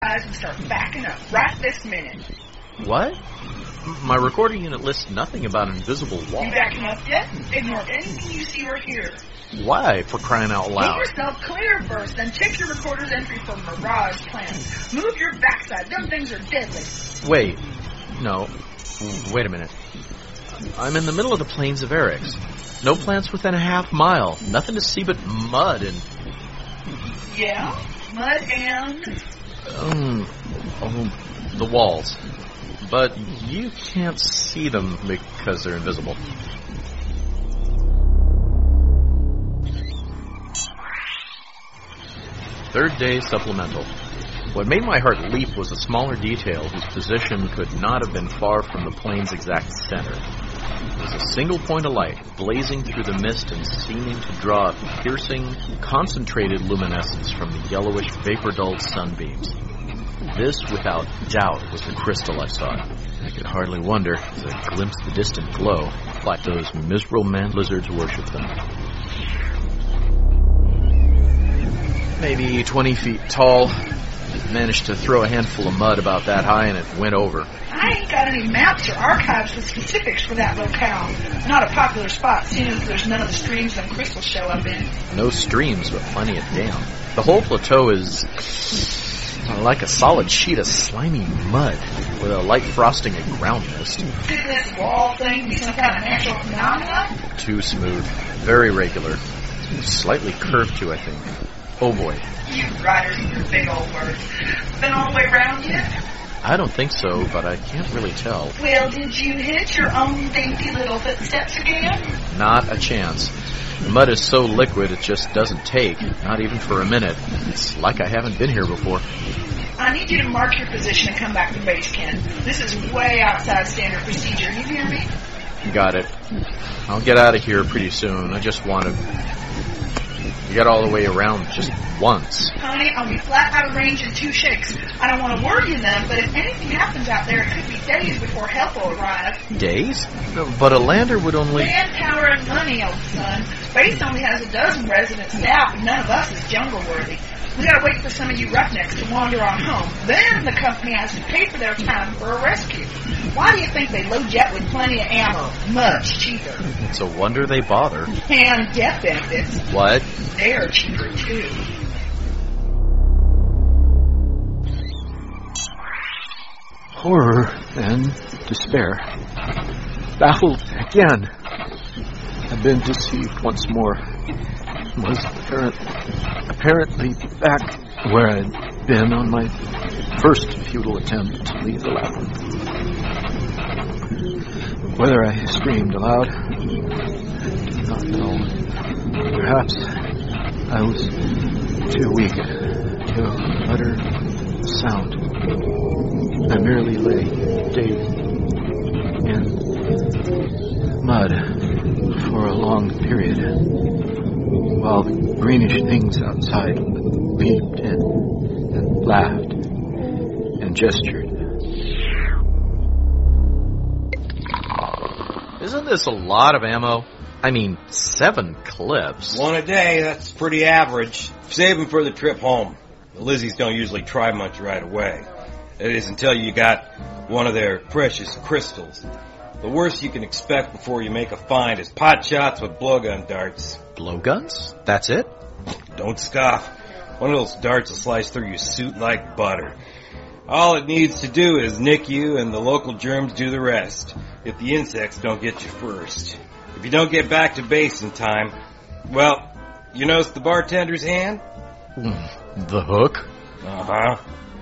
eyes and start backing up right this minute. What? My recording unit lists nothing about an invisible wall. You backing up yet? Ignore anything you see or hear. Why, for crying out loud? Make yourself clear first, then check your recorder's entry for Mirage plans. Move your backside. Them things are deadly. Wait. No. Wait a minute. I'm in the middle of the plains of Eryx. No plants within a half mile. Nothing to see but mud and... Yeah? Mud and... the walls. But you can't see them because they're invisible. Third day supplemental. What made my heart leap was a smaller detail whose position could not have been far from the plane's exact center. It was a single point of light, blazing through the mist and seeming to draw a piercing, concentrated luminescence from the yellowish, vapor-dulled sunbeams. This, without doubt, was the crystal I sought. I could hardly wonder, as I glimpsed the distant glow, like those miserable man-lizards worship them. Maybe 20 feet tall. Managed to throw a handful of mud about that high and it went over. I ain't got any maps or archives with specifics for that locale. Not a popular spot, seeing as there's none of the streams them crystals show up in. No streams, but plenty of dam. The whole plateau is like a solid sheet of slimy mud with a light frosting of ground mist. Could this wall thing be some kind of natural phenomenon? Too smooth, very regular, slightly curved too, I think. Oh boy. You riders with your big old words. Been all the way around yet? I don't think so, but I can't really tell. Well, did you hit your own dainty little footsteps again? Not a chance. The mud is so liquid it just doesn't take, not even for a minute. It's like I haven't been here before. I need you to mark your position and come back to base, Ken. This is way outside standard procedure. You hear me? Got it. I'll get out of here pretty soon. I just want to get all the way around just once. Honey, I'll be flat out of range in 2 shakes. I don't want to worry you none, but if anything happens out there, it could be days before help will arrive. Days? No, but a lander would only... Manpower and money, old son. Base only has a dozen resident staff, and none of us is jungle-worthy. We gotta wait for some of you roughnecks to wander on home. Then the company has to pay for their time for a rescue. Why do you think they load jet with plenty of ammo? Much cheaper. It's a wonder they bother. And death benefits. What? They're cheaper, too. Horror and despair. Baffled again. I've been deceived once more. Was apparently back where I'd been on my first futile attempt to leave the labyrinth. Whether I screamed aloud, I do not know. Perhaps I was too weak to utter sound. I merely lay dazed in mud for a long period, while the greenish things outside leaped and laughed and gestured. Isn't this a lot of ammo? I mean, 7 clips. 1 a day, that's pretty average. Save them for the trip home. The Lizzies don't usually try much right away. It is until you got one of their precious crystals. The worst you can expect before you make a find is pot shots with blowgun darts. Blowguns? That's it? Don't scoff. One of those darts will slice through your suit like butter. All it needs to do is nick you, and the local germs do the rest, if the insects don't get you first. If you don't get back to base in time, well, you notice the bartender's hand? The hook? Uh-huh.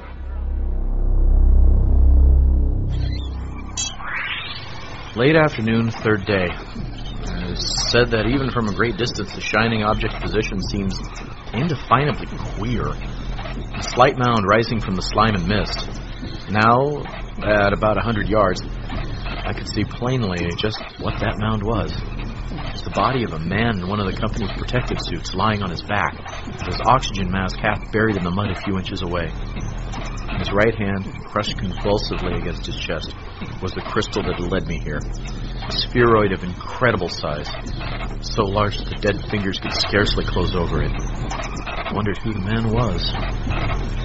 Late afternoon, 3rd day. It is said that even from a great distance, the shining object's position seems indefinably queer. A slight mound rising from the slime and mist. Now, at about 100 yards, I could see plainly just what that mound was. It was the body of a man in one of the company's protective suits lying on his back, with his oxygen mask half buried in the mud a few inches away. In his right hand, crushed convulsively against his chest, was the crystal that had led me here. A spheroid of incredible size, so large that the dead fingers could scarcely close over it. I wondered who the man was.